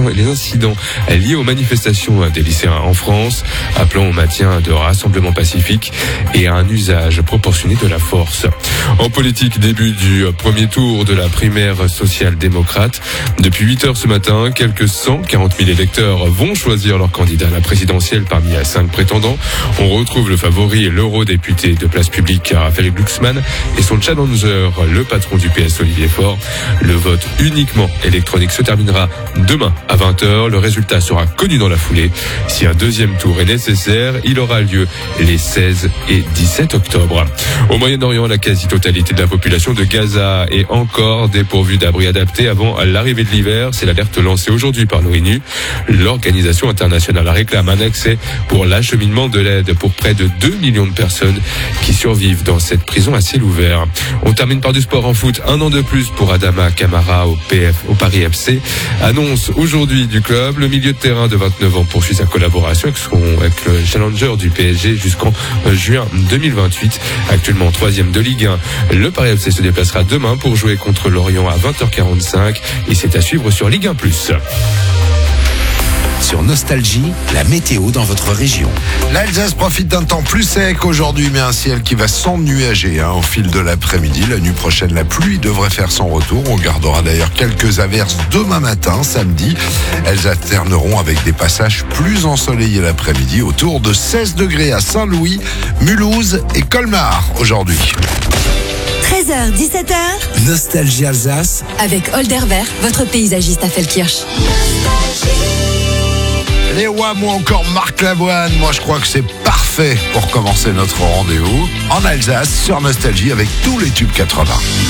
les incidents liés aux manifestations des lycéens en France, appelant au maintien de rassemblements pacifiques et à un usage proportionné de la force. En politique, début du premier tour de la primaire social-démocrate. Depuis 8h ce matin, quelques 140 000 électeurs vont choisir leur candidat à la présidentielle parmi 5 prétendants. On retrouve le favori, l'eurodéputé de Place Publique, Raphaël Glucksmann, et son challenger, le patron du PS, Olivier Faure. Le vote uniquement électronique se terminera demain à 20h. Le résultat sera connu dans la foulée. Si un deuxième tour est nécessaire, il aura lieu les 16 et 17 octobre. Au Moyen-Orient, la quasi-totalité de la population de Gaza est encore dépourvue d'abris adaptés avant l'arrivée de l'hiver. C'est l'alerte lancée aujourd'hui par l'ONU. L'organisation internationale réclame un accès pour l'acheminement de l'aide pour près de 2 millions de personnes qui survivent dans cette prison à ciel ouvert. On termine par du sport en foot. 1 an de plus pour Adama Camara au Paris FC. Annonce aujourd'hui du club. Le milieu de terrain de 29 ans poursuit sa collaboration avec le challenger du PSG jusqu'en juin 2028. Actuellement 3e de Ligue 1. Le Paris FC se déplacera demain pour jouer contre Lorient à 20h45 et c'est à suivre sur Ligue 1+. Sur Nostalgie, la météo dans votre région. L'Alsace profite d'un temps plus sec aujourd'hui, mais un ciel qui va s'ennuager au fil de l'après-midi. La nuit prochaine, la pluie devrait faire son retour. On gardera d'ailleurs quelques averses demain matin, samedi. Elles alterneront avec des passages plus ensoleillés l'après-midi, autour de 16 degrés à Saint-Louis, Mulhouse et Colmar aujourd'hui. 13h, 17h. Nostalgie Alsace. Avec Olderberg, votre paysagiste à Feldkirch. Les WAM ou encore Marc Lavoine, moi je crois que c'est parfait pour commencer notre rendez-vous en Alsace sur Nostalgie avec tous les tubes 80.